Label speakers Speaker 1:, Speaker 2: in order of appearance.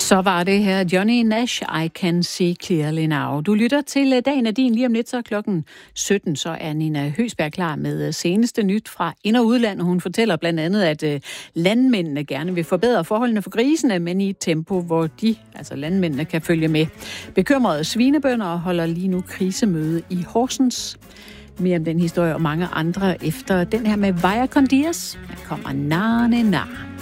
Speaker 1: Så var det her Johnny Nash, I Can See Clearly Now. Du lytter til Dagen er din. Lige om lidt, så klokken 17, så er Nina Høgsberg klar med seneste nyt fra ind- og udland. Hun fortæller blandt andet, at landmændene gerne vil forbedre forholdene for grisene, men i et tempo, hvor de, altså landmændene, kan følge med. Bekymrede svinebønder holder lige nu krisemøde i Horsens. Mere om den historie og mange andre efter den her med Vaya con Dios. Der kommer Na.